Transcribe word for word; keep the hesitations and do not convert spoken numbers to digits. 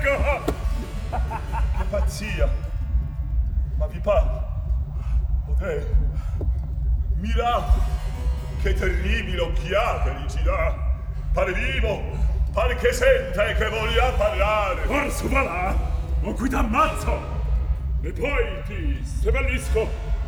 prego! Che pazzia! Ma vi pare? Potei? Mirate! Che terribile occhiate gli ci dà! Pare vivo! Pare che senta e che voglia parlare! Orso va là! O qui t'ammazzo! E poi ti seppellisco